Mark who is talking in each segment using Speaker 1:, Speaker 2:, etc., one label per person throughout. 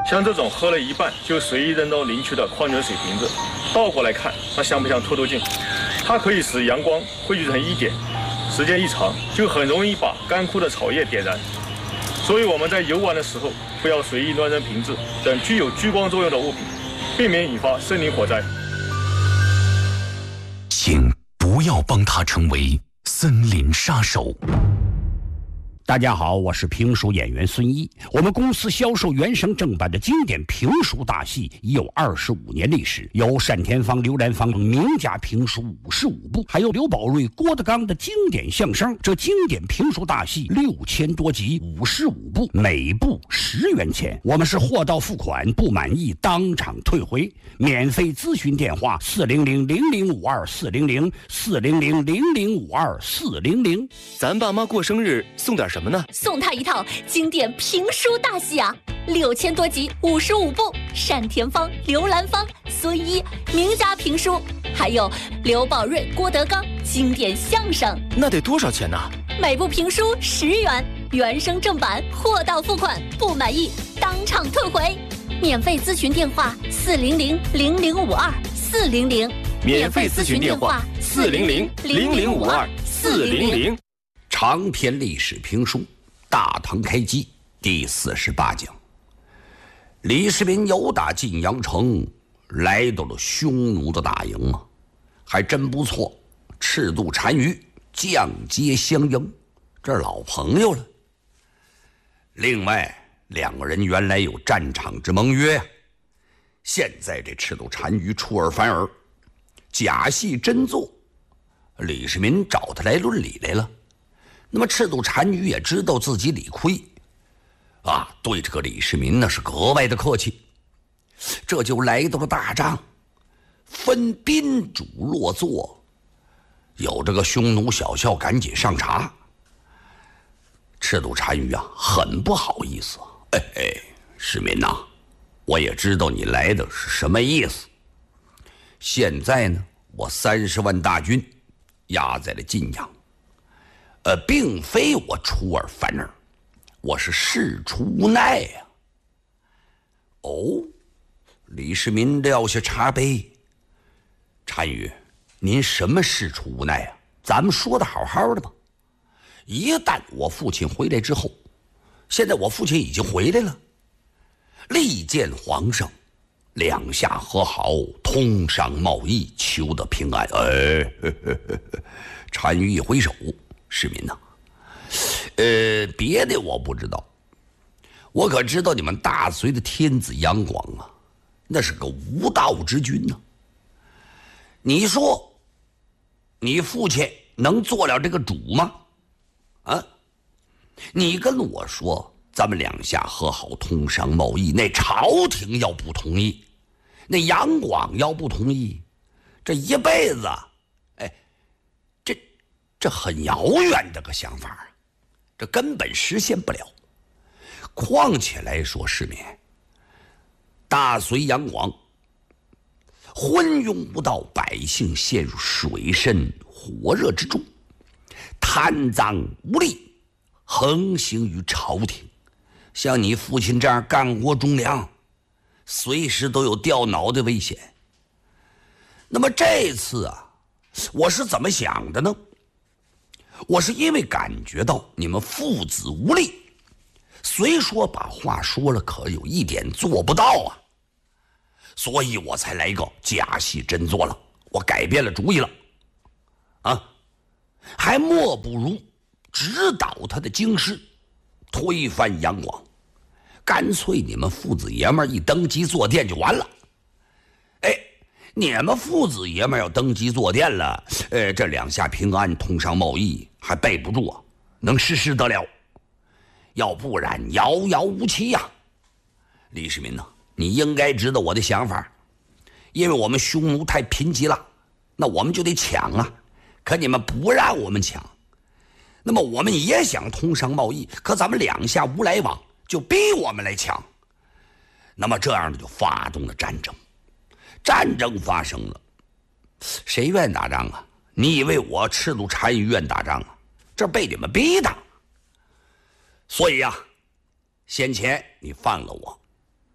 Speaker 1: 像这种喝了一半就随意扔到林区的矿泉水瓶子，倒过来看，它像不像透透镜？它可以使阳光汇聚成一点，时间一长就很容易把干枯的草叶点燃。所以我们在游玩的时候，不要随意乱扔瓶子等具有聚光作用的物品，避免引发森林火灾。
Speaker 2: 请不要帮他成为森林杀手。
Speaker 3: 大家好，我是评书演员孙一。我们公司销售原声正版的经典评书大戏已有25年历史，有单田芳、刘兰芳名家评书55部，还有刘宝瑞、郭德纲的经典相声。这经典评书大戏6000多集，55部，每部10元钱。我们是货到付款，不满意当场退回。免费咨询电话400-0052-400，400-0052-400。
Speaker 4: 咱爸妈过生日送点什么呢？
Speaker 5: 送他一套经典评书大戏啊，6000多集，55部，单田芳、刘兰芳、孙一名家评书，还有刘宝瑞、郭德纲经典相声。
Speaker 4: 那得多少钱呢？
Speaker 5: 每部评书10元，原声正版，货到付款，不满意当场退回。免费咨询电话400-0052-400，
Speaker 4: 免费咨询电话400-0052-400。
Speaker 3: 长篇历史评书《大唐开基》第48讲。李世民由打晋阳城来到了匈奴的大营啊，还真不错，赤兔单于降阶相迎，这是老朋友了。另外2个人原来有战场之盟约，现在这赤兔单于出尔反尔，假戏真做，李世民找他来论理来了。那么赤兔单于也知道自己理亏啊，对这个李世民呢是格外的客气，这就来到了大帐，分宾主落座，有这个匈奴小校赶紧上茶。赤兔单于啊很不好意思，世民呐，我也知道你来的是什么意思。现在呢，我30万大军压在了晋阳，并非我出尔反尔，我是事出无奈呀。哦，李世民撂下茶杯，单于，您什么事出无奈啊？咱们说的好好的吧。一旦我父亲回来之后，现在我父亲已经回来了，力荐皇上，两下和好，通商贸易，求得平安。单于一挥手，市民呐，别的我不知道，我可知道你们大隋的天子杨广啊，那是个无道之君呐。你说，你父亲能做了这个主吗？啊，你跟我说，咱们两下和好，通商贸易，那朝廷要不同意，那杨广要不同意，这一辈子，这很遥远的个想法啊，这根本实现不了。况且来说，市民，大隋杨广昏庸无道，百姓陷入水深火热之中，贪赃污吏横行于朝廷，像你父亲这样干国忠良，随时都有掉脑的危险。那么这次啊，我是怎么想的呢？我是因为感觉到你们父子无力，虽说把话说了，可有一点做不到啊，所以我才来个假戏真做了，我改变了主意了啊，还莫不如指导他的京师，推翻杨广，干脆你们父子爷们一登基坐殿就完了。你们父子爷们要登基坐殿了，这两下平安，通商贸易还备不住啊，能实施得了，要不然遥遥无期呀。李世民呢，你应该知道我的想法，因为我们匈奴太贫瘠了，那我们就得抢啊，可你们不让我们抢，那么我们也想通商贸易，可咱们两下无来往，就逼我们来抢，那么这样的就发动了战争。战争发生了，谁愿打仗啊？你以为我赤兔单于愿打仗啊？这被你们逼的。所以啊，先前你放了我，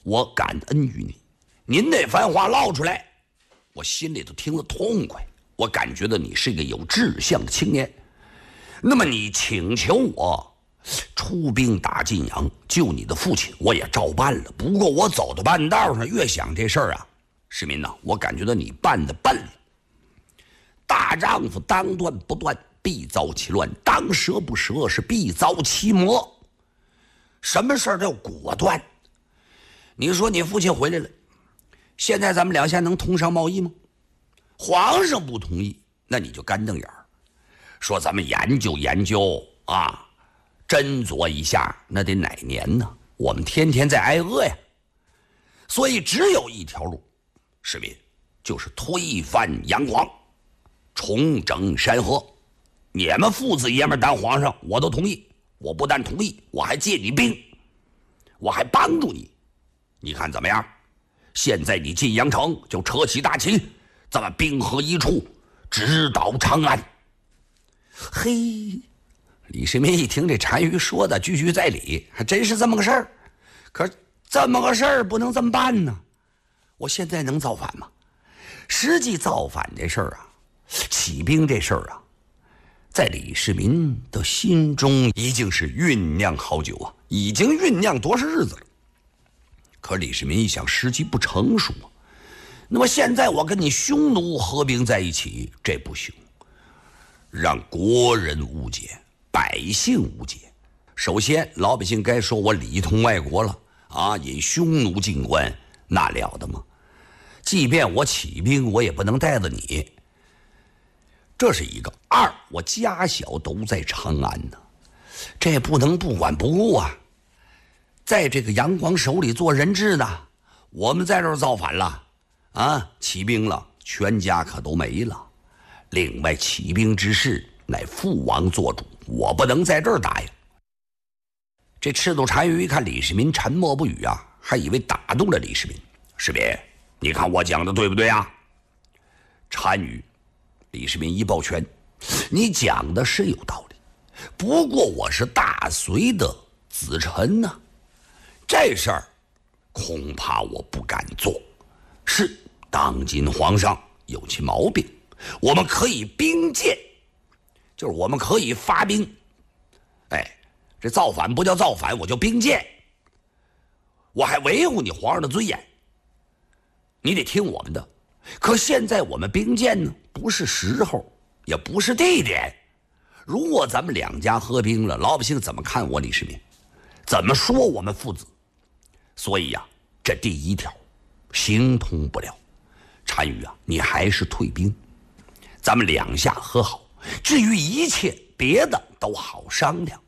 Speaker 3: 我感恩于你。您那番话唠出来，我心里头听得痛快，我感觉到你是一个有志向的青年。那么你请求我出兵打晋阳救你的父亲，我也照办了。不过我走到半道上，越想这事儿啊，市民呐，我感觉到你办的笨了。大丈夫当断不断，必遭其乱；当折不折，是必遭其磨。什么事儿都要果断。你说你父亲回来了，现在咱们两下能通商贸易吗？皇上不同意，那你就干瞪眼儿，说咱们研究研究啊，斟酌一下，那得哪年呢？我们天天在挨饿呀。所以只有一条路，市民，就是推翻杨广，重整山河。你们父子爷们当皇上，我都同意。我不但同意，我还借你兵，我还帮助你。你看怎么样？现在你进阳城就扯起大旗，咱们兵合一处，直捣长安。嘿，李世民一听这单于说的句句在理，还真是这么个事儿。可这么个事儿不能这么办呢。我现在能造反吗？实际造反这事儿啊，起兵这事儿啊，在李世民的心中已经是酝酿好久啊，已经酝酿多少日子了。可李世民一想，时机不成熟啊。那么现在我跟你匈奴合并在一起，这不行，让国人误解，百姓误解。首先，老百姓该说我里通外国了啊，引匈奴进关，那了得吗？即便我起兵，我也不能带着你。这是一个。二，我家小都在长安呢，这不能不管不顾啊。在这个杨广手里做人质呢，我们在这儿造反了啊，起兵了，全家可都没了。另外，起兵之事乃父王做主，我不能在这儿答应。这赤兔单于一看李世民沉默不语啊，还以为打动了李世民。世民，你看我讲的对不对啊？单于，李世民一抱拳，你讲的是有道理，不过我是大隋的子臣呢，这事儿恐怕我不敢做。是，当今皇上有其毛病，我们可以兵谏，就是我们可以发兵。哎，这造反不叫造反，我就兵谏，我还维护你皇上的尊严，你得听我们的。可现在我们兵谏呢，不是时候，也不是地点。如果咱们两家合兵了，老百姓怎么看我李世民？怎么说我们父子？所以呀，这第一条行通不了。单于啊，你还是退兵，咱们两下和好。至于一切别的都好商量。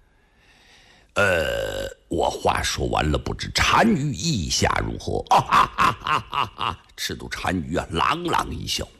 Speaker 3: 我话说完了，不知单于意下如何？啊哈哈哈哈哈！赤兔单于啊，朗朗一笑。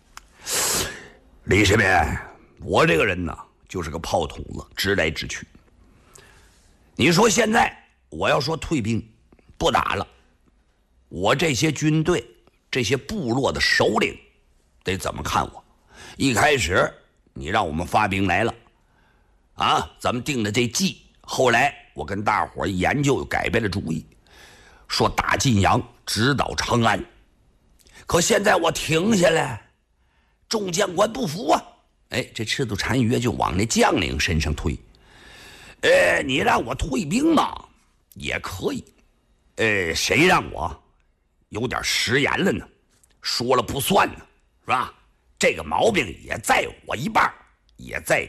Speaker 3: 李世民，我这个人呢，就是个炮筒子，直来直去。你说现在我要说退兵，不打了，我这些军队、这些部落的首领得怎么看我？一开始你让我们发兵来了，啊，咱们定的这计。后来我跟大伙儿研究，又改变了主意，说打晋阳，直捣长安。可现在我停下来，众将官不服啊！哎，这赤兔单于就往那将领身上推。你让我退兵嘛，也可以。谁让我有点食言了呢？说了不算呢，是吧？这个毛病也在我一半，也在